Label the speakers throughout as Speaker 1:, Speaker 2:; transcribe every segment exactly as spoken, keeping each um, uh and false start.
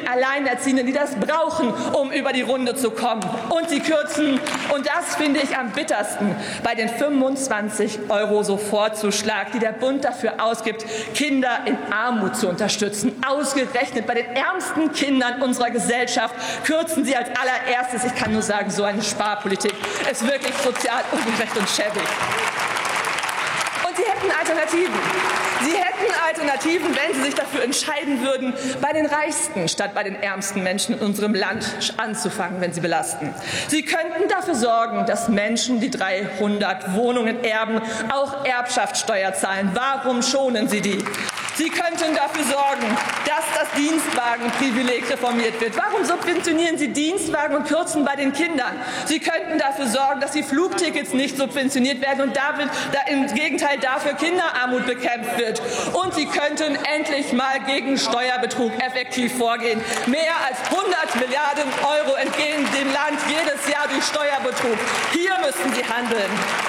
Speaker 1: Alleinerziehenden, die das brauchen, um über die Runde zu kommen. Und sie kürzen, und das finde ich am bittersten, bei den fünfundzwanzig Euro Sofortzuschlag, die der Bund dafür ausgibt, Kinder in Armut zu unterstützen. Ausgerechnet bei den ärmsten Kindern unserer Gesellschaft kürzen sie als allererstes. Ich kann nur sagen, so eine Sparpolitik ist wirklich sozial ungerecht und schäbig. Und Sie hätten Alternativen. Sie hätten Alternativen, wenn Sie sich dafür entscheiden würden, bei den Reichsten statt bei den ärmsten Menschen in unserem Land anzufangen, wenn Sie belasten. Sie könnten dafür sorgen, dass Menschen, die dreihundert Wohnungen erben, auch Erbschaftssteuer zahlen. Warum schonen Sie die? Sie könnten dafür sorgen, dass das Dienstwagenprivileg reformiert wird. Warum subventionieren Sie Dienstwagen und kürzen bei den Kindern? Sie könnten dafür sorgen, dass die Flugtickets nicht subventioniert werden und damit, da im Gegenteil dafür Kinderarmut bekämpft wird. Und Sie könnten endlich mal gegen Steuerbetrug effektiv vorgehen. Mehr als hundert Milliarden Euro entgehen dem Land jedes Jahr durch Steuerbetrug. Hier müssen Sie handeln.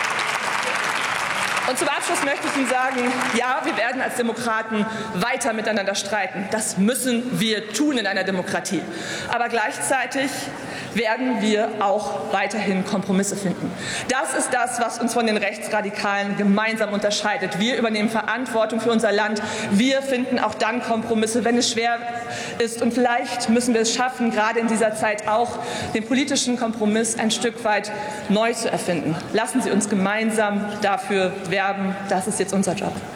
Speaker 1: Und zum Abschluss möchte ich Ihnen sagen, ja, wir werden als Demokraten weiter miteinander streiten. Das müssen wir tun in einer Demokratie. Aber gleichzeitig werden wir auch weiterhin Kompromisse finden. Das ist das, was uns von den Rechtsradikalen gemeinsam unterscheidet. Wir übernehmen Verantwortung für unser Land. Wir finden auch dann Kompromisse, wenn es schwer ist. Und vielleicht müssen wir es schaffen, gerade in dieser Zeit auch den politischen Kompromiss ein Stück weit neu zu erfinden. Lassen Sie uns gemeinsam dafür werben. Das ist jetzt unser Job.